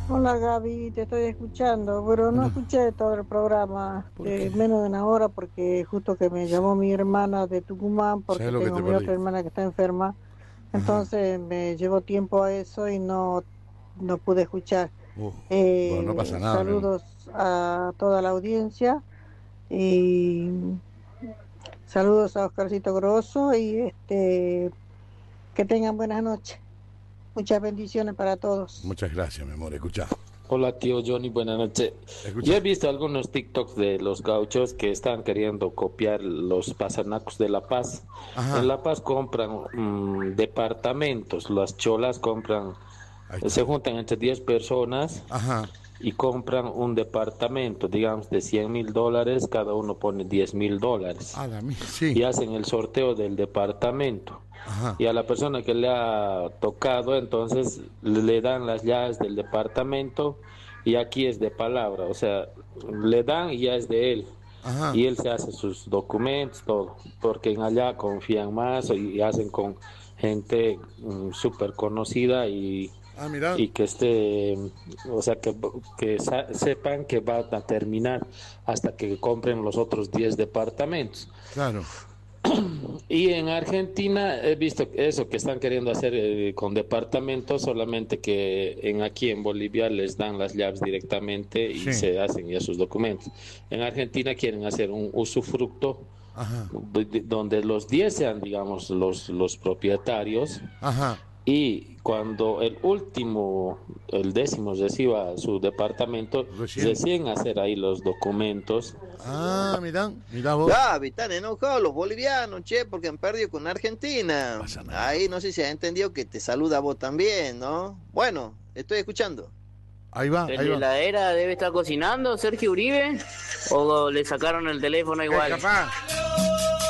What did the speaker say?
Hola Gaby, te estoy escuchando, pero no Bueno, escuché todo el programa, ¿por qué? menos de una hora porque justo que me llamó mi hermana de Tucumán ¿Sabes porque lo que tengo te mi otra perdiste? hermana que está enferma, Ajá. entonces me llevó tiempo a eso y no pude escuchar. Uh, bueno, no pasa nada, mi amor. Saludos a toda la audiencia y saludos a Oscarcito Grosso y que tengan buenas noches. Muchas bendiciones para todos. Muchas gracias, mi amor. Escucha. Hola tío Johnny, buenas noches. Yo he Escucha. visto algunos TikToks de los gauchos que están queriendo copiar los pasanacos de La Paz. En Ajá. La Paz compran departamentos, las cholas compran, Ahí se está. juntan entre 10 personas Ajá. y compran un departamento, digamos, de $100,000, cada uno pone $10,000 Sí. y hacen el sorteo del departamento. Ajá. Y a la persona que le ha tocado, entonces le dan las llaves del departamento y aquí es de palabra, o sea, le dan y ya es de él. Ajá. Y él se hace sus documentos, todo, porque en allá confían más y hacen con gente súper conocida Mira. y que esté, o sea, sepan que va a terminar hasta que compren los otros 10 departamentos. Claro. Y en Argentina he visto eso que están queriendo hacer con departamentos, solamente que aquí en Bolivia les dan las llaves directamente y Sí. se hacen ya sus documentos. En Argentina quieren hacer un usufructo Ajá. donde los 10 sean, digamos, los propietarios Ajá. y cuando el último, el décimo reciba su departamento, Recién. recién hacer ahí los documentos. Mira. Mira vos. Gaby, están enojados los bolivianos, che, porque han perdido con No Argentina. pasa nada. Ahí no sé si has entendido que te saluda a vos también, ¿no? Bueno, estoy escuchando. Ahí va, ¿El ahí de va. heladera debe estar cocinando, Sergio Uribe? ¿O le sacaron el teléfono igual? Capaz.